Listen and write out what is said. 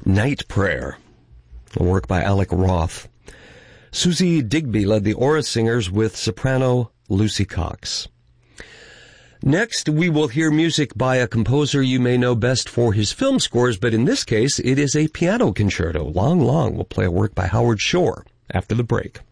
Night Prayer, a work by Alec Roth. Susie Digby led the Aura Singers with soprano Lucy Cox. Next, we will hear music by a composer you may know best for his film scores, but in this case, it is a piano concerto. Long. We'll play a work by Howard Shore after the break.